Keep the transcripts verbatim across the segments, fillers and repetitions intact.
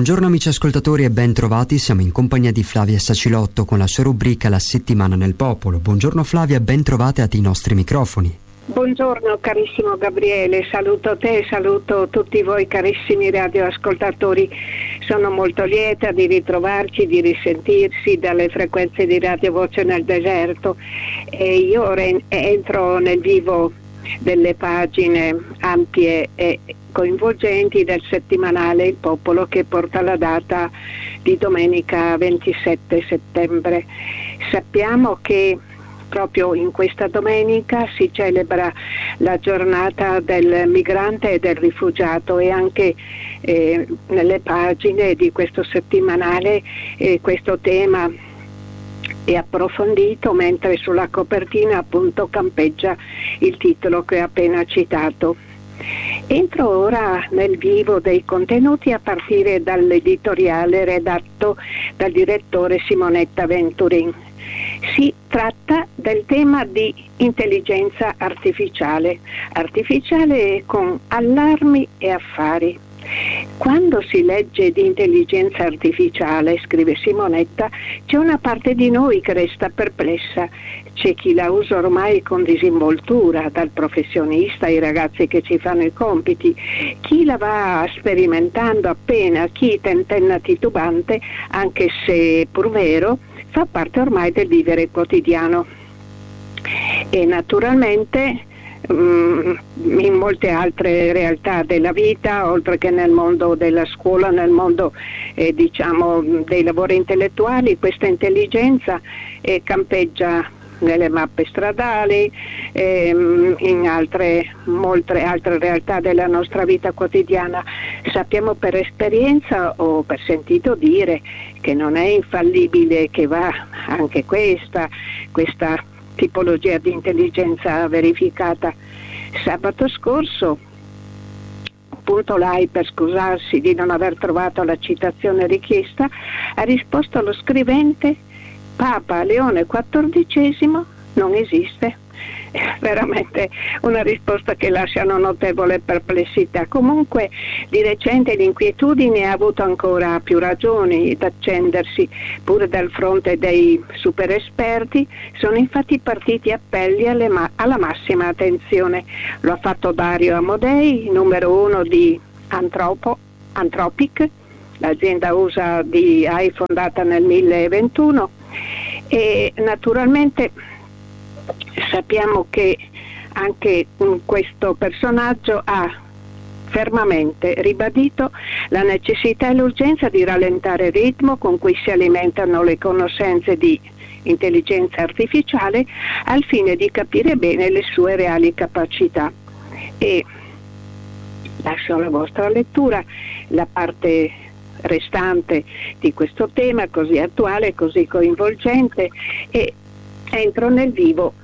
Buongiorno amici ascoltatori e ben trovati, siamo in compagnia di Flavia Sacilotto con la sua rubrica La settimana nel popolo. Buongiorno Flavia, ben trovate ai nostri microfoni. Buongiorno carissimo Gabriele, saluto te, saluto tutti voi carissimi radioascoltatori. Sono molto lieta di ritrovarci, di risentirsi dalle frequenze di Radio Voce nel Deserto e io re- entro nel vivo delle pagine ampie e coinvolgenti del settimanale Il Popolo, che porta la data di domenica ventisette settembre. Sappiamo che proprio in questa domenica si celebra la giornata del migrante e del rifugiato e anche eh, nelle pagine di questo settimanale eh, questo tema è approfondito, mentre sulla copertina appunto campeggia il titolo che ho appena citato. Entro ora nel vivo dei contenuti a partire dall'editoriale redatto dal direttore Simonetta Venturin. Si tratta del tema di intelligenza artificiale, artificiale con allarmi e affari. Quando si legge di intelligenza artificiale, scrive Simonetta, c'è una parte di noi che resta perplessa. C'è chi la usa ormai con disinvoltura, dal professionista ai ragazzi che ci fanno i compiti, chi la va sperimentando appena, chi tentenna titubante, anche se pur vero, fa parte ormai del vivere quotidiano. E naturalmente in molte altre realtà della vita, oltre che nel mondo della scuola, nel mondo eh, diciamo dei lavori intellettuali, questa intelligenza eh, campeggia nelle mappe stradali, ehm, in altre, molte altre realtà della nostra vita quotidiana. Sappiamo per esperienza o per sentito dire che non è infallibile, che va anche questa, questa tipologia di intelligenza verificata. Sabato scorso, appunto, l'A I, per scusarsi di non aver trovato la citazione richiesta, ha risposto allo scrivente: Papa Leone quattordicesimo non esiste. Veramente una risposta che lascia una notevole perplessità. Comunque di recente l'inquietudine ha avuto ancora più ragioni d'accendersi pure dal fronte dei super esperti. Sono infatti partiti appelli alle ma- alla massima attenzione. Lo ha fatto Dario Amodei, numero uno di Anthropo, Anthropic, l'azienda U S A di A I fondata nel milleventuno, e naturalmente sappiamo che anche questo personaggio ha fermamente ribadito la necessità e l'urgenza di rallentare il ritmo con cui si alimentano le conoscenze di intelligenza artificiale al fine di capire bene le sue reali capacità. E lascio alla vostra lettura la parte restante di questo tema così attuale, così coinvolgente, e entro nel vivo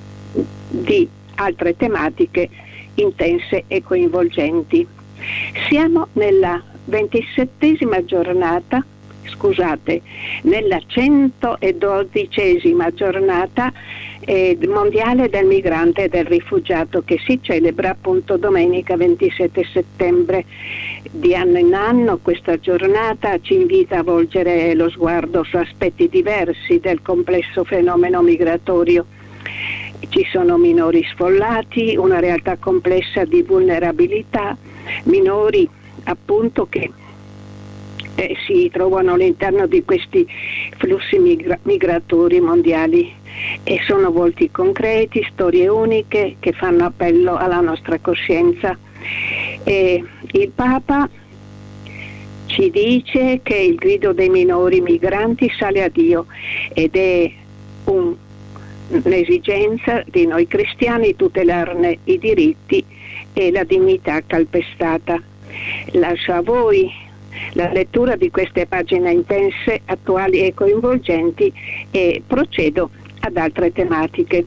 di altre tematiche intense e coinvolgenti. Siamo nella ventisettesima giornata, scusate, nella centododicesima giornata eh, mondiale del migrante e del rifugiato, che si celebra appunto domenica ventisette settembre. Di anno in anno questa giornata ci invita a volgere lo sguardo su aspetti diversi del complesso fenomeno migratorio. Ci sono minori sfollati, una realtà complessa di vulnerabilità, minori appunto che eh, si trovano all'interno di questi flussi migra- migratori mondiali, e sono volti concreti, storie uniche che fanno appello alla nostra coscienza. E il Papa ci dice che il grido dei minori migranti sale a Dio ed è un l'esigenza di noi cristiani tutelarne i diritti e la dignità calpestata. Lascio a voi la lettura di queste pagine intense, attuali e coinvolgenti, e procedo ad altre tematiche.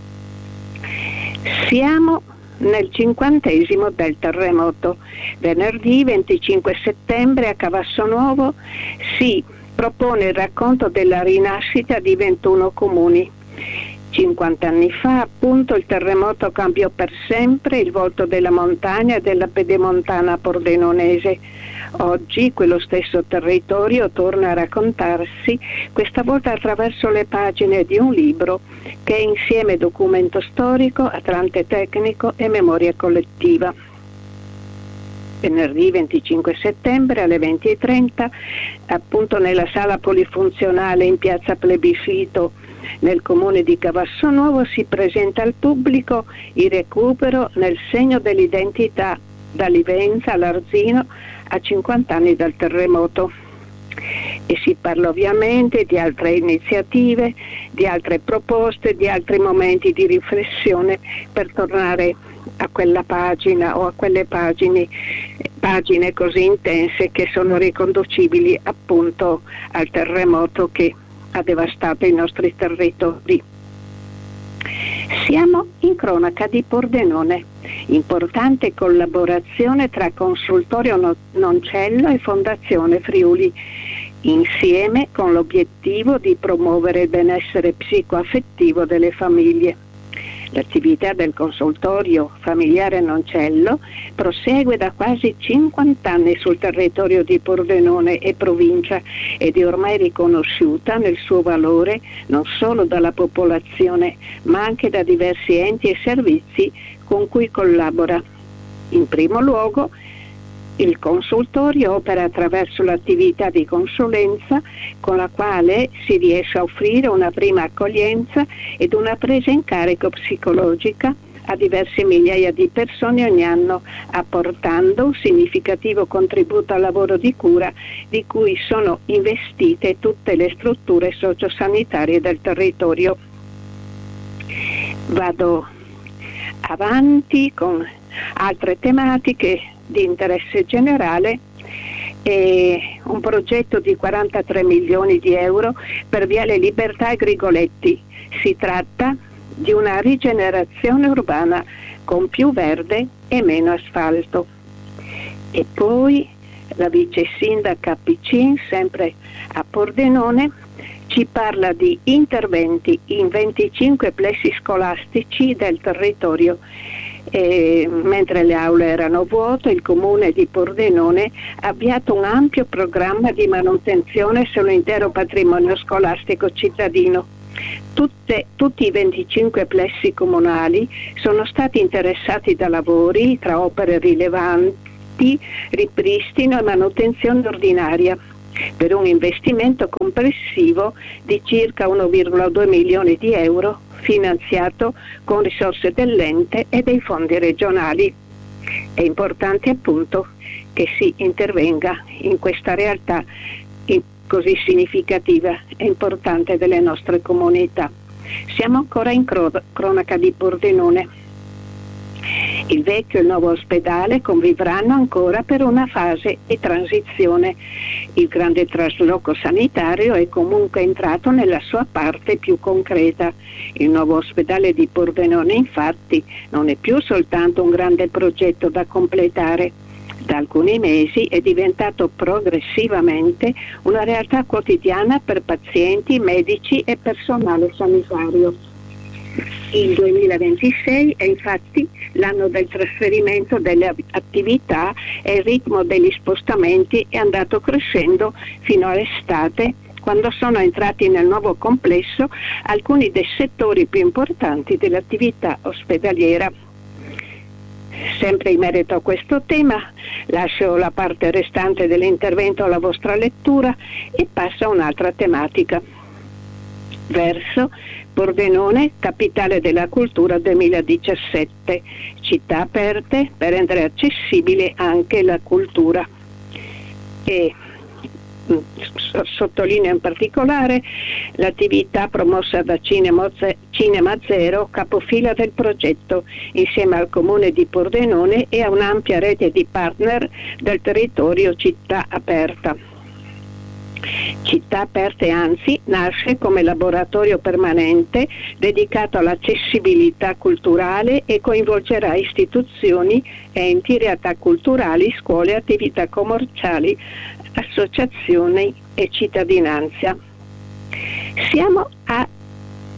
Siamo nel cinquantesimo del terremoto. Venerdì venticinque settembre a Cavassonuovo si propone il racconto della rinascita di ventuno comuni. cinquanta anni fa, appunto, il terremoto cambiò per sempre il volto della montagna e della pedemontana pordenonese. Oggi quello stesso territorio torna a raccontarsi, questa volta attraverso le pagine di un libro che è insieme documento storico, atlante tecnico e memoria collettiva. Venerdì venticinque settembre alle venti e trenta, appunto nella sala polifunzionale in piazza Plebiscito nel comune di Cavassonuovo, si presenta al pubblico il recupero nel segno dell'identità da Livenza all'Arzino a cinquanta anni dal terremoto. E si parla ovviamente di altre iniziative, di altre proposte, di altri momenti di riflessione per tornare a quella pagina o a quelle pagine, pagine così intense che sono riconducibili appunto al terremoto che ha devastato i nostri territori. Siamo in cronaca di Pordenone, importante collaborazione tra Consultorio Noncello e Fondazione Friuli, insieme con l'obiettivo di promuovere il benessere psicoaffettivo delle famiglie. L'attività del consultorio familiare Noncello prosegue da quasi cinquanta anni sul territorio di Pordenone e provincia ed è ormai riconosciuta nel suo valore non solo dalla popolazione ma anche da diversi enti e servizi con cui collabora. In primo luogo, il consultorio opera attraverso l'attività di consulenza con la quale si riesce a offrire una prima accoglienza ed una presa in carico psicologica a diverse migliaia di persone ogni anno, apportando un significativo contributo al lavoro di cura di cui sono investite tutte le strutture sociosanitarie del territorio. Vado avanti con altre tematiche di interesse generale e un progetto di quarantatré milioni di euro per Viale Libertà e Grigoletti. Si tratta di una rigenerazione urbana con più verde e meno asfalto. E poi la vice sindaca Piccin, sempre a Pordenone, ci parla di interventi in venticinque plessi scolastici del territorio. E mentre le aule erano vuote, il comune di Pordenone ha avviato un ampio programma di manutenzione sull'intero patrimonio scolastico cittadino. Tutte, tutti i venticinque plessi comunali sono stati interessati da lavori tra opere rilevanti, ripristino e manutenzione ordinaria, per un investimento complessivo di circa uno virgola due milioni di euro, finanziato con risorse dell'ente e dei fondi regionali. È importante appunto che si intervenga in questa realtà così significativa e importante delle nostre comunità. Siamo ancora in cro- cronaca di Pordenone. Il vecchio e il nuovo ospedale convivranno ancora per una fase di transizione. Il grande trasloco sanitario è comunque entrato nella sua parte più concreta. Il nuovo ospedale di Pordenone, infatti, non è più soltanto un grande progetto da completare. Da alcuni mesi è diventato progressivamente una realtà quotidiana per pazienti, medici e personale sanitario. Il duemilaventisei è infatti l'anno del trasferimento delle attività e il ritmo degli spostamenti è andato crescendo fino all'estate, quando sono entrati nel nuovo complesso alcuni dei settori più importanti dell'attività ospedaliera. Sempre in merito a questo tema, lascio la parte restante dell'intervento alla vostra lettura e passo a un'altra tematica. Verso Pordenone, capitale della cultura duemiladiciassette, città aperte per rendere accessibile anche la cultura. E sottolineo in particolare l'attività promossa da Cinema Zero, capofila del progetto, insieme al comune di Pordenone e a un'ampia rete di partner del territorio Città Aperta. Città Aperte anzi nasce come laboratorio permanente dedicato all'accessibilità culturale e coinvolgerà istituzioni, enti, realtà culturali, scuole, attività commerciali, associazioni e cittadinanza. Siamo a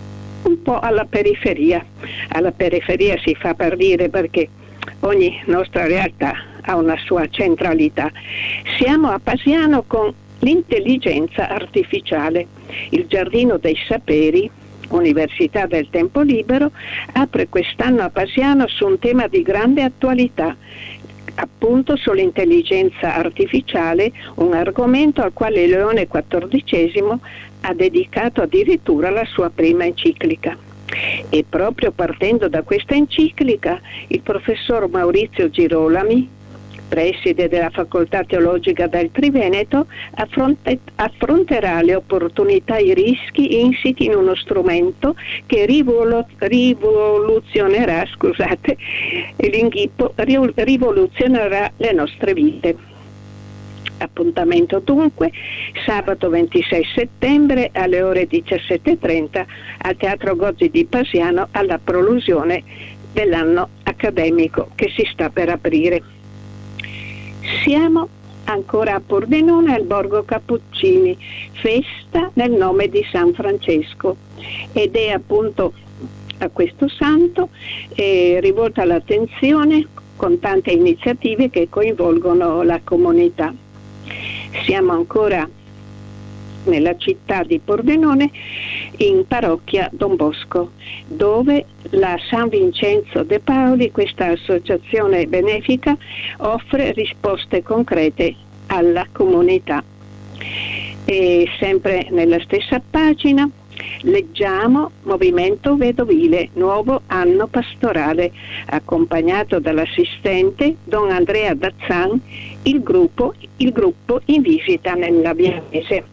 un po' alla periferia. Alla periferia si fa per dire, perché ogni nostra realtà ha una sua centralità. Siamo a Pasiano con l'intelligenza artificiale. Il Giardino dei Saperi, Università del Tempo Libero, apre quest'anno a Pasiano su un tema di grande attualità, appunto sull'intelligenza artificiale, un argomento al quale Leone quattordicesimo ha dedicato addirittura la sua prima enciclica. E proprio partendo da questa enciclica, il professor Maurizio Girolami, preside della Facoltà Teologica del Triveneto, affronte, affronterà le opportunità e i rischi insiti in uno strumento che rivolu, rivoluzionerà, scusate, l'inghippo, rivoluzionerà le nostre vite. Appuntamento dunque sabato ventisei settembre alle ore diciassette e trenta al Teatro Gozzi di Pasiano, alla prolusione dell'anno accademico che si sta per aprire. Siamo ancora a Pordenone, al Borgo Cappuccini, festa nel nome di San Francesco, ed è appunto a questo santo eh, rivolta l'attenzione con tante iniziative che coinvolgono la comunità. Siamo ancora nella città di Pordenone, in parrocchia Don Bosco, dove la San Vincenzo de Paoli, questa associazione benefica, offre risposte concrete alla comunità. E sempre nella stessa pagina leggiamo Movimento Vedovile, nuovo anno pastorale, accompagnato dall'assistente Don Andrea Dazzan, il gruppo, il gruppo in visita nella Vianese.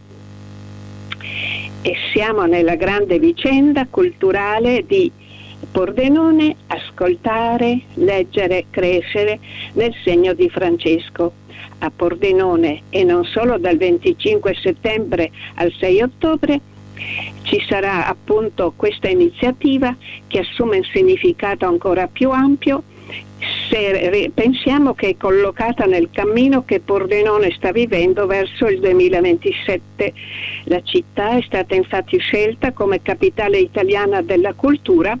E siamo nella grande vicenda culturale di Pordenone, ascoltare, leggere, crescere nel segno di Francesco. A Pordenone, e non solo, dal venticinque settembre al sei ottobre, ci sarà appunto questa iniziativa che assume un significato ancora più ampio, se pensiamo che è collocata nel cammino che Pordenone sta vivendo verso il duemilaventisette. La città è stata infatti scelta come capitale italiana della cultura,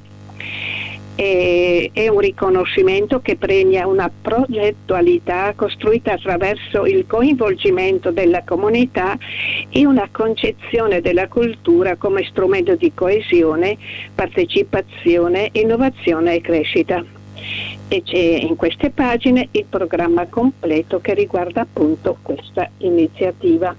e è un riconoscimento che premia una progettualità costruita attraverso il coinvolgimento della comunità e una concezione della cultura come strumento di coesione, partecipazione, innovazione e crescita. E c'è in queste pagine il programma completo che riguarda appunto questa iniziativa.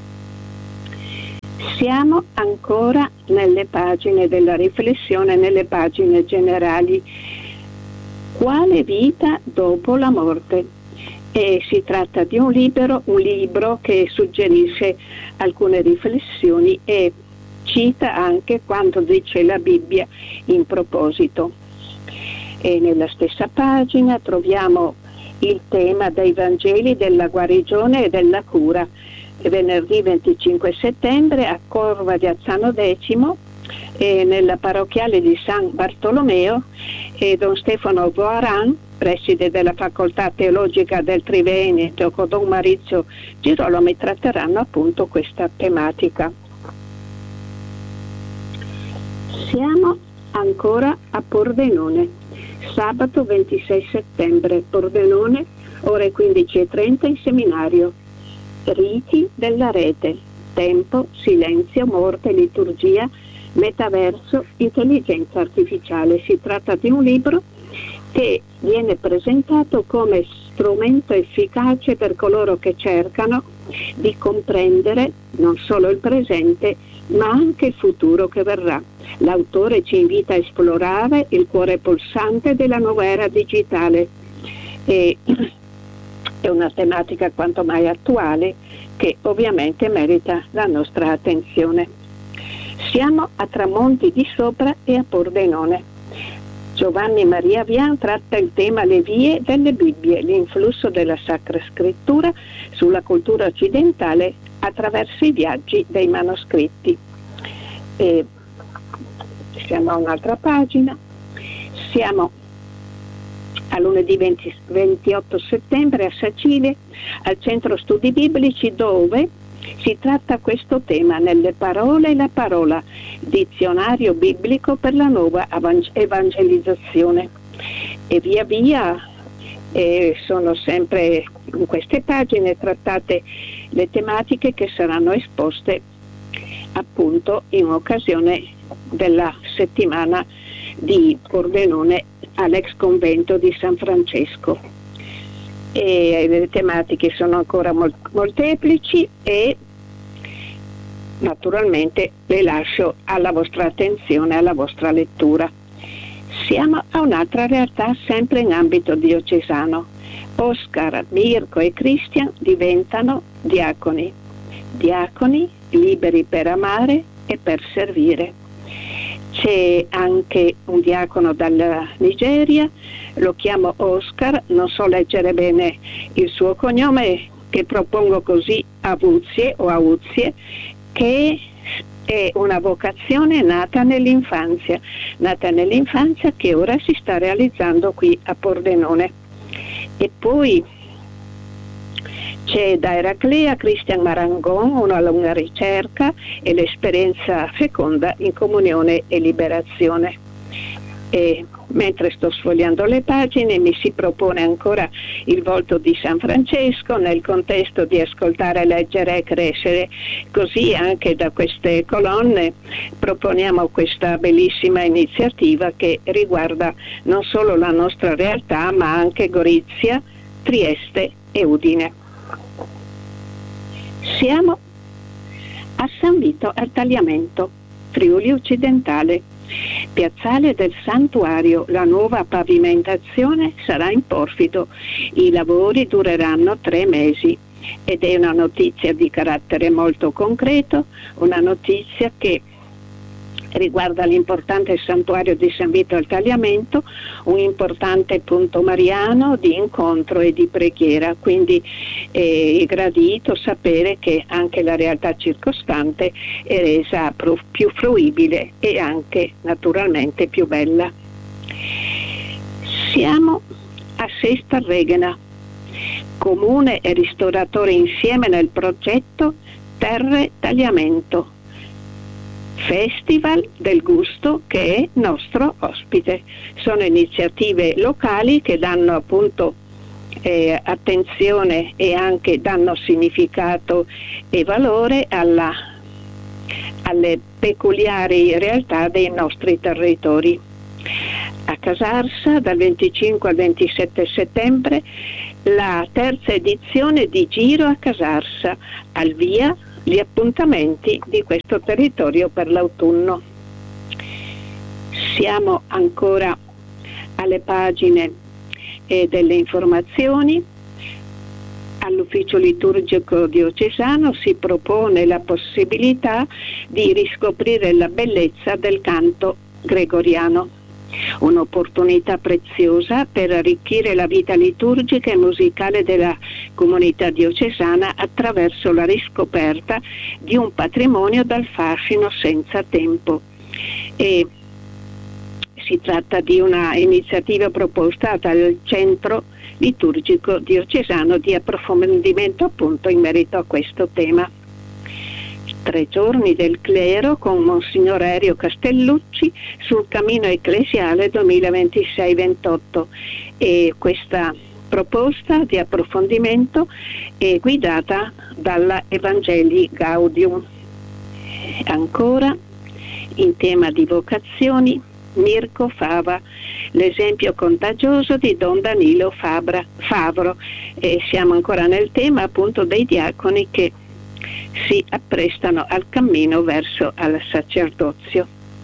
Siamo ancora nelle pagine della riflessione, nelle pagine generali. Quale vita dopo la morte? E si tratta di un libro, un libro che suggerisce alcune riflessioni e cita anche quanto dice la Bibbia in proposito. E nella stessa pagina troviamo il tema dei Vangeli della guarigione e della cura. Venerdì venticinque settembre a Corva di Azzano X, e nella parrocchiale di San Bartolomeo, e Don Stefano Voaran, preside della Facoltà Teologica del Triveneto, con Don Maurizio Girolami, tratteranno appunto questa tematica. Siamo ancora a Pordenone, sabato ventisei settembre, Pordenone, ore quindici e trenta in seminario. Riti della rete, tempo, silenzio, morte, liturgia, metaverso, intelligenza artificiale. Si tratta di un libro che viene presentato come strumento efficace per coloro che cercano di comprendere non solo il presente, ma anche il futuro che verrà. L'autore ci invita a esplorare il cuore pulsante della nuova era digitale. E è una tematica quanto mai attuale che ovviamente merita la nostra attenzione. Siamo a Tramonti di Sopra e a Pordenone. Giovanni Maria Vian tratta il tema Le vie delle Bibbie, l'influsso della Sacra Scrittura sulla cultura occidentale attraverso i viaggi dei manoscritti. E siamo a un'altra pagina. Siamo a lunedì venti, ventotto settembre a Sacile, al Centro Studi Biblici, dove Si tratta questo tema nelle parole e la parola, dizionario biblico per la nuova evangelizzazione. E via via eh, sono sempre in queste pagine trattate le tematiche che saranno esposte appunto in occasione della settimana di Pordenone all'ex convento di San Francesco. E le tematiche sono ancora molteplici e naturalmente le lascio alla vostra attenzione, alla vostra lettura. Siamo a un'altra realtà sempre in ambito diocesano. Oscar, Mirko e Christian diventano diaconi. Diaconi liberi per amare e per servire. C'è anche un diacono dalla Nigeria, lo chiamo Oscar, non so leggere bene il suo cognome, che propongo così, Avuzie o Auzie, che è una vocazione nata nell'infanzia, nata nell'infanzia che ora si sta realizzando qui a Pordenone. E poi c'è da Eraclea Christian Marangon, una lunga ricerca e l'esperienza feconda in comunione e liberazione. E mentre sto sfogliando le pagine mi si propone ancora il volto di San Francesco nel contesto di ascoltare, leggere e crescere. Così anche da queste colonne proponiamo questa bellissima iniziativa che riguarda non solo la nostra realtà ma anche Gorizia, Trieste e Udine. Siamo a San Vito al Tagliamento, Friuli Occidentale. Piazzale del Santuario, la nuova pavimentazione sarà in porfido, i lavori dureranno tre mesi ed è una notizia di carattere molto concreto, una notizia che riguarda l'importante santuario di San Vito al Tagliamento, un importante punto mariano di incontro e di preghiera, quindi è gradito sapere che anche la realtà circostante è resa più fruibile e anche naturalmente più bella. Siamo a Sesta Regena, comune e ristoratore insieme nel progetto Terre Tagliamento, Festival del Gusto che è nostro ospite. Sono iniziative locali che danno appunto eh, attenzione e anche danno significato e valore alla, alle peculiari realtà dei nostri territori. A Casarsa dal venticinque al ventisette settembre la terza edizione di Giro a Casarsa, al via gli appuntamenti di questo territorio per l'autunno. Siamo ancora alle pagine eh, delle informazioni. All'ufficio liturgico diocesano si propone la possibilità di riscoprire la bellezza del canto gregoriano. Un'opportunità preziosa per arricchire la vita liturgica e musicale della comunità diocesana attraverso la riscoperta di un patrimonio dal fascino senza tempo. E si tratta di una iniziativa proposta dal Centro Liturgico Diocesano di approfondimento appunto in merito a questo tema. Tre giorni del clero con Monsignor Erio Castellucci sul cammino ecclesiale duemilaventisei ventotto, e questa proposta di approfondimento è guidata dalla Evangelii Gaudium. Ancora in tema di vocazioni, Mirko Fava, l'esempio contagioso di Don Danilo Fabra, Favro, e siamo ancora nel tema appunto dei diaconi che si apprestano al cammino verso al sacerdozio.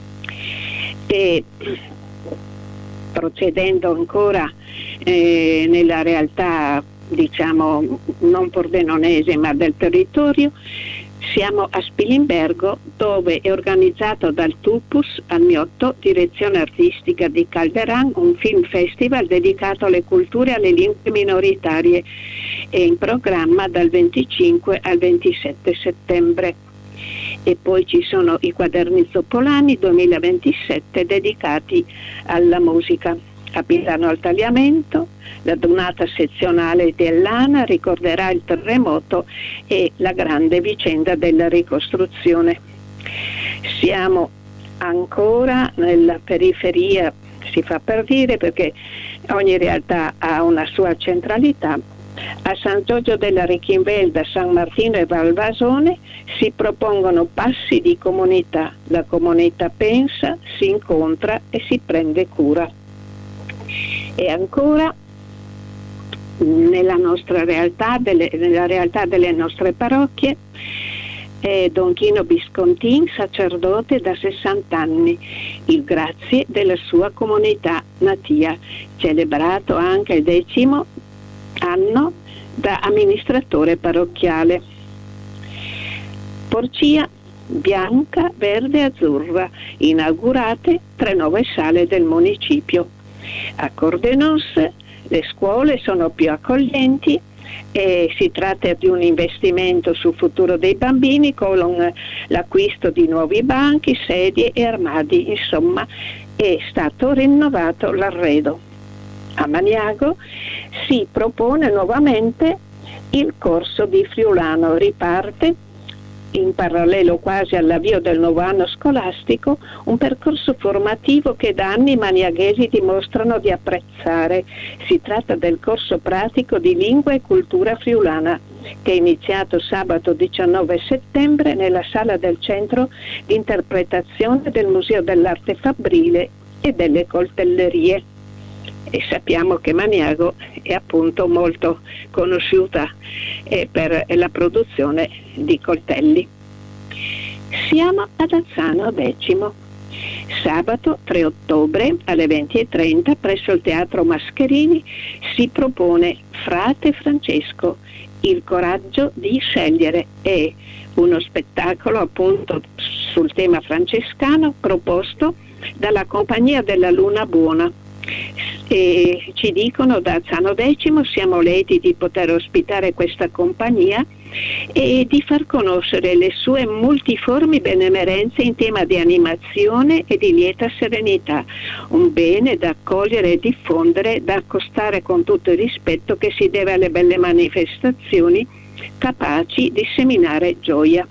E procedendo ancora eh, nella realtà diciamo non pordenonese ma del territorio, siamo a Spilimbergo, dove è organizzato dal Tupus Agniotto, direzione artistica di Calderan, un film festival dedicato alle culture e alle lingue minoritarie, è in programma dal venticinque al ventisette settembre. E poi ci sono i quaderni Zoppolani duemilaventisette dedicati alla musica. A Milano al Tagliamento, la donata sezionale dell'A N A ricorderà il terremoto e la grande vicenda della ricostruzione. Siamo ancora nella periferia, si fa per dire, perché ogni realtà ha una sua centralità. A San Giorgio della Richinvelda, San Martino e Valvasone si propongono passi di comunità. La comunità pensa, si incontra e si prende cura. E ancora nella nostra realtà, delle, nella realtà delle nostre parrocchie, è Don Chino Viscontin, sacerdote da sessanta anni, il grazie della sua comunità natia, celebrato anche il decimo anno da amministratore parrocchiale. Porcia bianca, verde e azzurra, inaugurate tre nuove sale del municipio. A Cordenos le scuole sono più accoglienti e si tratta di un investimento sul futuro dei bambini con l'acquisto di nuovi banchi, sedie e armadi, insomma è stato rinnovato l'arredo. A Maniago si propone nuovamente il corso di friulano, riparte in parallelo quasi all'avvio del nuovo anno scolastico un percorso formativo che da anni i maniaghesi dimostrano di apprezzare. Si tratta del corso pratico di lingua e cultura friulana che è iniziato sabato diciannove settembre nella sala del centro di interpretazione del Museo dell'Arte Fabbrile e delle Coltellerie. E sappiamo che Maniago è appunto molto conosciuta eh, per la produzione di coltelli. Siamo ad Azzano Decimo. Sabato tre ottobre alle venti e trenta presso il Teatro Mascherini si propone Frate Francesco, il coraggio di scegliere. È uno spettacolo appunto sul tema francescano proposto dalla Compagnia della Luna Buona. E ci dicono da Azzano Decimo siamo lieti di poter ospitare questa compagnia e di far conoscere le sue multiformi benemerenze in tema di animazione e di lieta serenità, un bene da accogliere e diffondere, da accostare con tutto il rispetto che si deve alle belle manifestazioni capaci di seminare gioia.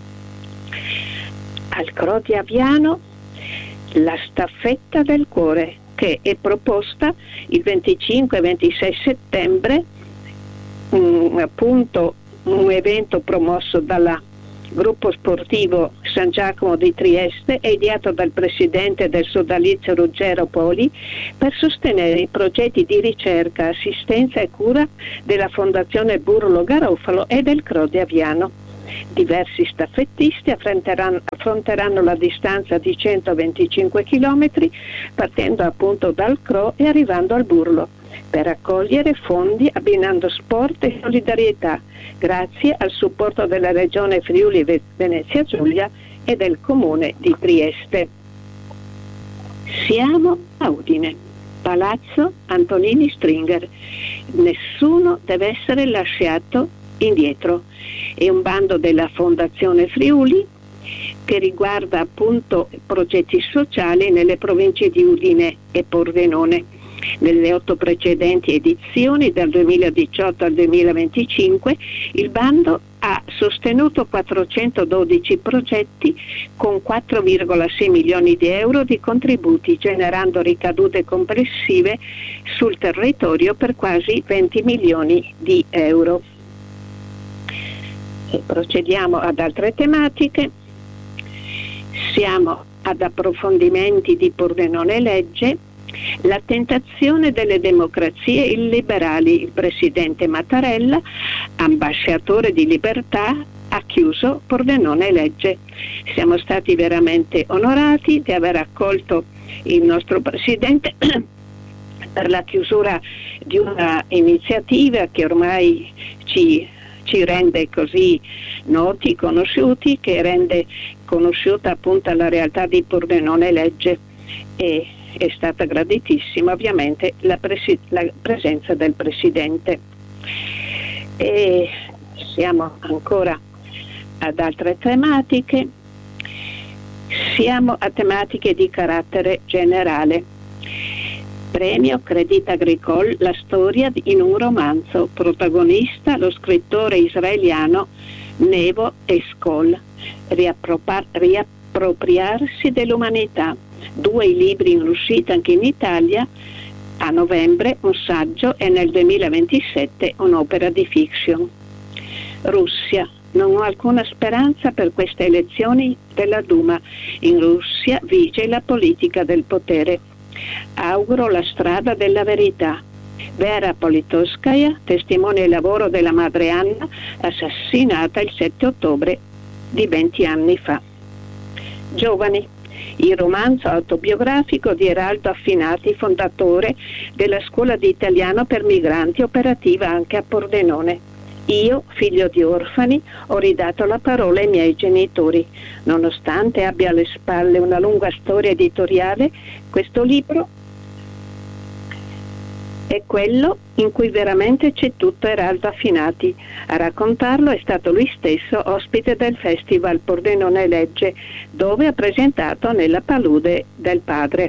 Al Cro di Aviano la staffetta del cuore, che è proposta il venticinque e ventisei settembre, um, appunto un evento promosso dal gruppo sportivo San Giacomo di Trieste e ideato dal presidente del sodalizio Ruggero Poli per sostenere i progetti di ricerca, assistenza e cura della Fondazione Burlo Garofalo e del Cro di Aviano. Diversi staffettisti affronteranno, affronteranno la distanza di centoventicinque chilometri partendo appunto dal Cro e arrivando al Burlo per raccogliere fondi abbinando sport e solidarietà grazie al supporto della Regione Friuli Venezia Giulia e del Comune di Trieste. Siamo a Udine, Palazzo Antonini Stringer. Nessuno deve essere lasciato indietro. È un bando della Fondazione Friuli che riguarda appunto progetti sociali nelle province di Udine e Pordenone. Nelle otto precedenti edizioni, dal duemiladiciotto al duemilaventicinque, il bando ha sostenuto quattrocentododici progetti con quattro virgola sei milioni di euro di contributi, generando ricadute complessive sul territorio per quasi venti milioni di euro. E procediamo ad altre tematiche. Siamo ad approfondimenti di Pordenone Legge. La tentazione delle democrazie illiberali. Il presidente Mattarella, ambasciatore di libertà, ha chiuso Pordenone Legge. Siamo stati veramente onorati di aver accolto il nostro presidente per la chiusura di una iniziativa che ormai ci ci rende così noti, conosciuti, che rende conosciuta appunto la realtà di Pordenone Legge, e è stata graditissima ovviamente la, presi- la presenza del Presidente. E siamo ancora ad altre tematiche, siamo a tematiche di carattere generale. Premio Crédit Agricole La storia in un romanzo, protagonista lo scrittore israeliano Nevo Eskol. Riappropar- riappropriarsi dell'umanità, due libri in uscita anche in Italia, a novembre un saggio e nel duemilaventisette un'opera di fiction. Russia. Non ho alcuna speranza per queste elezioni della Duma. In Russia vige la politica del potere. Auguro la strada della verità. Vera Politkovskaya, testimone il lavoro della madre Anna, assassinata il sette ottobre di venti anni fa. Giovani. Il romanzo autobiografico di Eraldo Affinati, fondatore della scuola di italiano per migranti operativa anche a Pordenone. Io, figlio di orfani, ho ridato la parola ai miei genitori. Nonostante abbia alle spalle una lunga storia editoriale, questo libro è quello in cui veramente c'è tutto Eraldo Affinati. A raccontarlo è stato lui stesso ospite del Festival Pordenone Legge, dove ha presentato Nella palude del padre.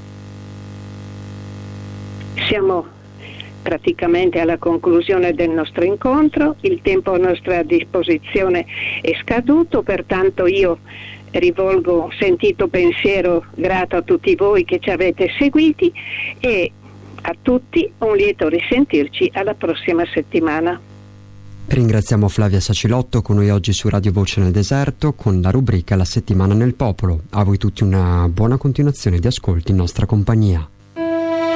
Siamo praticamente alla conclusione del nostro incontro, il tempo a nostra disposizione è scaduto, pertanto io rivolgo un sentito pensiero grato a tutti voi che ci avete seguiti e a tutti un lieto risentirci alla prossima settimana. Ringraziamo Flavia Sacilotto con noi oggi su Radio Voce nel Deserto con la rubrica La settimana nel popolo. A voi tutti una buona continuazione di ascolti in nostra compagnia.